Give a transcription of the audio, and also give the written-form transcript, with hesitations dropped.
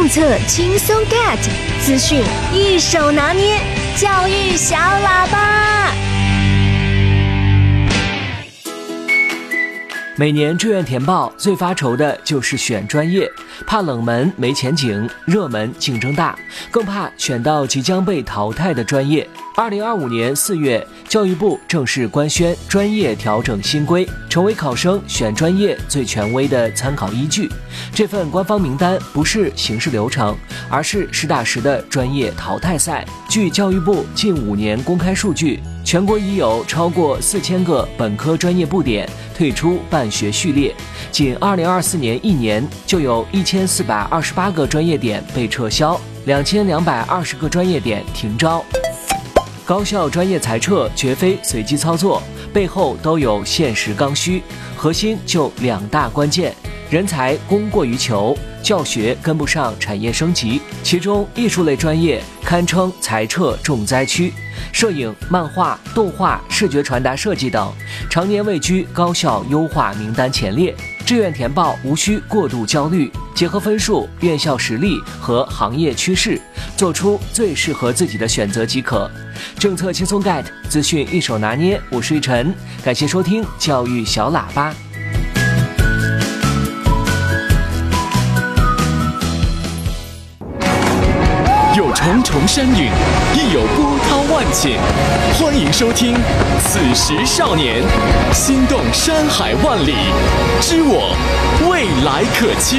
政策轻松 get， 资讯一手拿捏，教育小喇叭。 每年志愿填报最发愁的就是选专业，怕冷门没前景，热门竞争大，更怕选到即将被淘汰的专业。2025年4月，教育部正式官宣专业调整新规，成为考生选专业最权威的参考依据。这份官方名单不是形式流程，而是实打实的专业淘汰赛。据教育部近5年公开数据，全国已有超过4000个本科专业部点退出办学序列，仅2024年1年就有1428个专业点被撤销，2220个专业点停招。高校专业裁撤绝非随机操作，背后都有现实刚需，核心就2大关键：人才供过于求，教学跟不上产业升级。其中艺术类专业堪称裁撤重灾区，摄影、漫画、动画、视觉传达设计等常年位居高校优化名单前列。志愿填报无需过度焦虑，结合分数、院校实力和行业趋势，做出最适合自己的选择即可。政策轻松 get， 资讯一手拿捏，我是玉晨，感谢收听教育小喇叭。 有重重山岭，亦有波涛万险。欢迎收听《此时少年》，心动山海万里，知我未来可期。